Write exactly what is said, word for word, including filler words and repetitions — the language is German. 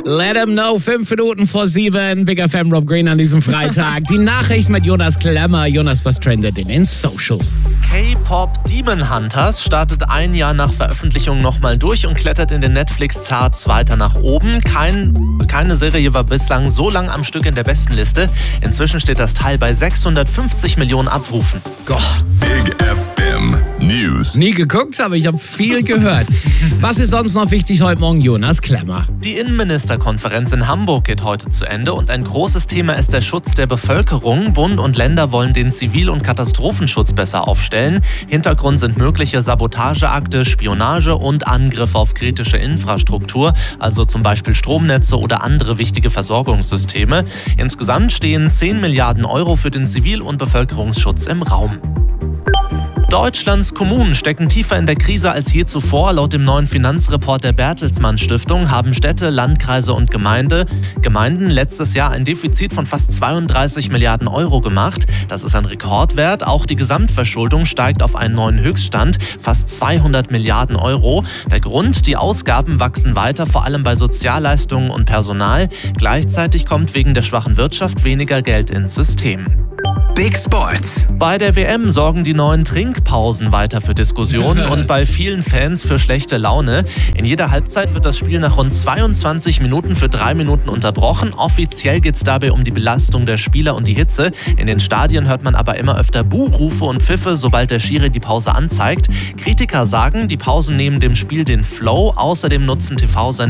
Let 'em know, fünf Minuten vor sieben. Big F M, Rob Green an diesem Freitag. Die Nachricht mit Jonas Klemmer. Jonas, was trendet in den Socials? K-Pop Demon Hunters startet ein Jahr nach Veröffentlichung nochmal durch und klettert in den Netflix-Charts weiter nach oben. Kein, keine Serie war bislang so lang am Stück in der Bestenliste. Inzwischen steht das Teil bei sechshundertfünfzig Millionen Abrufen. Gott. Big F M News. Nie geguckt, aber ich habe viel gehört. Was ist sonst noch wichtig heute Morgen, Jonas Klemmer? Die Innenministerkonferenz in Hamburg geht heute zu Ende und ein großes Thema ist der Schutz der Bevölkerung. Bund und Länder wollen den Zivil- und Katastrophenschutz besser aufstellen. Hintergrund sind mögliche Sabotageakte, Spionage und Angriffe auf kritische Infrastruktur, also zum Beispiel Stromnetze oder andere wichtige Versorgungssysteme. Insgesamt stehen zehn Milliarden Euro für den Zivil- und Bevölkerungsschutz im Raum. Deutschlands Kommunen stecken tiefer in der Krise als je zuvor. Laut dem neuen Finanzreport der Bertelsmann Stiftung haben Städte, Landkreise und Gemeinde, Gemeinden letztes Jahr ein Defizit von fast zweiunddreißig Milliarden Euro gemacht. Das ist ein Rekordwert. Auch die Gesamtverschuldung steigt auf einen neuen Höchststand, fast zweihundert Milliarden Euro. Der Grund, die Ausgaben wachsen weiter, vor allem bei Sozialleistungen und Personal. Gleichzeitig kommt wegen der schwachen Wirtschaft weniger Geld ins System. Big Sports. Bei der W M sorgen die neuen Trinkpausen weiter für Diskussionen und bei vielen Fans für schlechte Laune. In jeder Halbzeit wird das Spiel nach rund zweiundzwanzig Minuten für drei Minuten unterbrochen. Offiziell geht es dabei um die Belastung der Spieler und die Hitze. In den Stadien hört man aber immer öfter Buhrufe und Pfiffe, sobald der Schiri die Pause anzeigt. Kritiker sagen, die Pausen nehmen dem Spiel den Flow. Außerdem nutzen T V-Sender